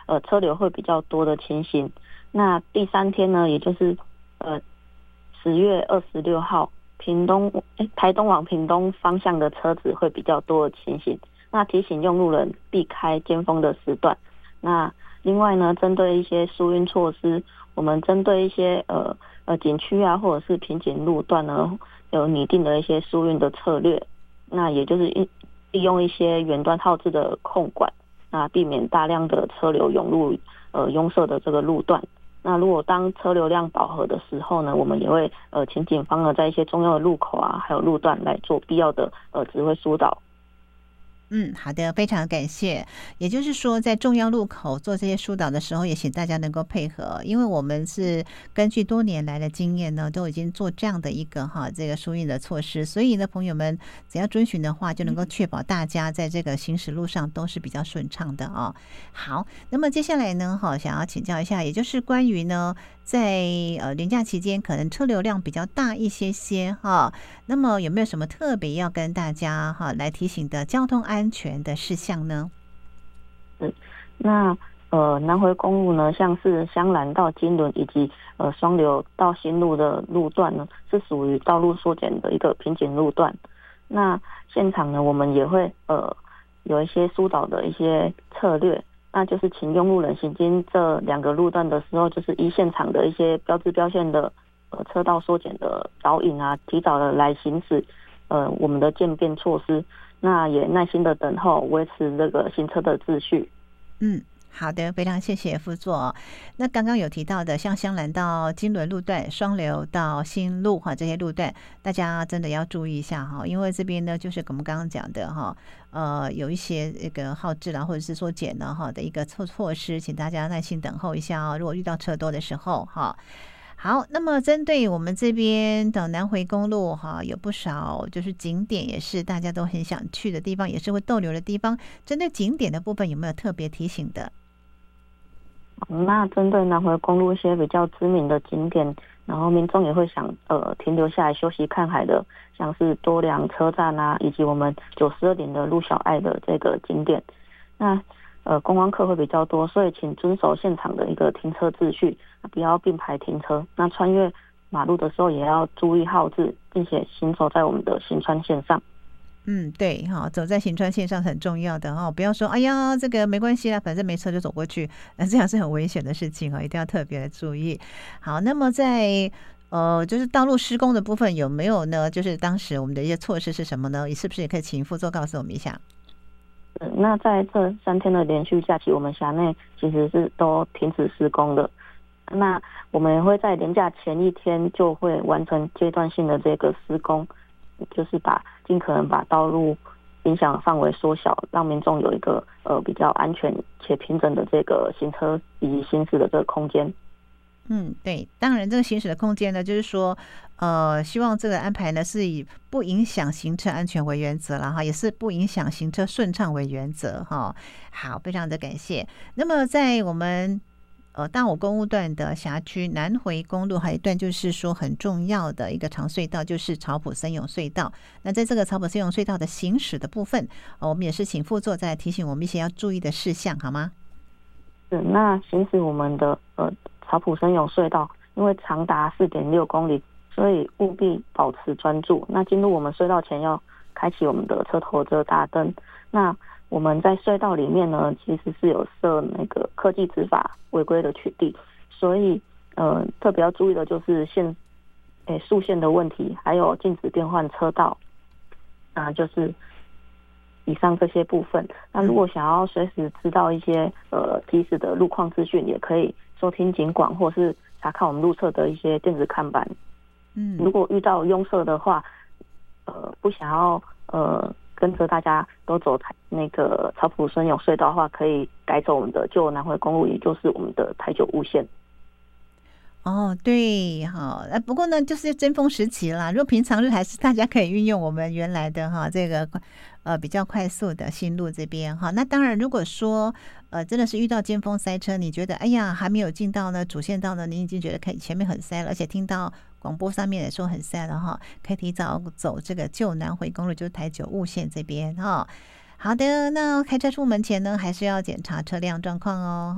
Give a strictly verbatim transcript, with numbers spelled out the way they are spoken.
呃车流会比较多的情形。那第三天呢，也就是呃十月二十六号，屏东诶台东往屏东方向的车子会比较多的情形。那提醒用路人避开尖峰的时段。那另外呢，针对一些疏运措施，我们针对一些呃呃景区啊或者是瓶颈路段呢，有拟定的一些疏运的策略。那也就是一利用一些远端号志的控管，那避免大量的车流涌入呃拥塞的这个路段。那如果当车流量饱和的时候呢，我们也会呃请警方呢在一些重要的路口啊，还有路段来做必要的呃指挥疏导。 嗯，好的，非常感谢。也就是说，在重要路口做这些疏导的时候，也请大家能够配合，因为我们是根据多年来的经验呢，都已经做这样的一个哈这个疏运的措施，所以呢，朋友们只要遵循的话，就能够确保大家在这个行驶路上都是比较顺畅的哦。好，那么接下来呢，哈，想要请教一下，也就是关于呢，在呃连假期间可能车流量比较大一些些哈，那么有没有什么特别要跟大家哈来提醒的交通安全的事项呢？ 嗯，那呃南回公路呢，像是香兰到金轮以及呃双流到新路的路段呢，是属于道路缩减的一个瓶颈路段。那现场呢，我们也会呃有一些疏导的一些策略。那就是请用路人行经这两个路段的时候，就是依现场的一些标志标线的呃车道缩减的导引啊，提早的来行使呃我们的渐变措施。那也耐心的等候，维持这个行车的秩序。 嗯，好的，非常谢谢副座。那刚刚有提到的，像香兰到金轮路段、双流到新路哈，这些路段大家真的要注意一下哈，因为这边呢就是我们刚刚讲的哈，呃，有一些这个号志啦，或者是说减了哈的一个措措施，请大家耐心等候一下哦。如果遇到车多的时候哈。好，那么针对我们这边的南回公路哈，有不少就是景点，也是大家都很想去的地方，也是会逗留的地方。针对景点的部分，有没有特别提醒的？ 那针对南回公路一些比较知名的景点，然后民众也会想呃停留下来休息看海的，像是多良车站啊，以及我们九十二点的陆小爱的这个景点。那呃，观光客会比较多，所以请遵守现场的一个停车秩序，不要并排停车。那穿越马路的时候也要注意号志，并且行走在我们的行穿线上。 嗯，对哈，走在行穿线上很重要的哈，不要说哎呀这个没关系啦，反正没车就走过去，那这样是很危险的事情哈，一定要特别的注意。好，那么在呃就是道路施工的部分有没有呢？就是当时我们的一些措施是什么呢？你是不是也可以请副座告诉我们一下？ 那在这三天的连续假期，我们辖内其实是都停止施工的。那我们也会在连假前一天就会完成阶段性的这个施工，就是把尽可能把道路影响范围缩小，让民众有一个呃比较安全且平整的这个行车以及行驶的这个空间。 嗯，对，当然这个行驶的空间呢，就是说，呃，希望这个安排呢是以不影响行车安全为原则了哈，也是不影响行车顺畅为原则哈。好，非常的感谢。那么在我们呃大武公路段的辖区南回公路，还有一段就是说很重要的一个长隧道，就是草埔森永隧道。那在这个草埔森永隧道的行驶的部分，呃、我们也是请副座再提醒我们一些要注意的事项，好吗？ 是，那行驶我们的呃。草埔森永隧道，因为长达四点六公里，所以务必保持专注。那进入我们隧道前，要开启我们的车头遮大灯。那我们在隧道里面呢，其实是有设那个科技执法违规的取缔，所以呃特别要注意的就是线诶速线的问题，还有禁止变换车道，那就是以上这些部分。那如果想要随时知道一些呃及时的路况资讯，也可以收听警广或是查看我们路侧的一些电子看板。嗯，如果遇到拥塞的话，呃，不想要呃跟着大家都走台那个草埔森永隧道的话，可以改走我们的旧南回公路，也就是我们的台九雾线。 哦，对，好，呃，不过呢，就是尖峰时期啦。如果平常日还是大家可以运用我们原来的哈这个呃比较快速的新路这边哈。那当然，如果说呃真的是遇到尖峰塞车，你觉得哎呀还没有进到呢主线道呢，你已经觉得可以前面很塞了，而且听到广播上面也说很塞了哈，可以提早走这个旧南回公路，就是台九雾线这边哈。好的，那开车出门前呢，还是要检查车辆状况哦。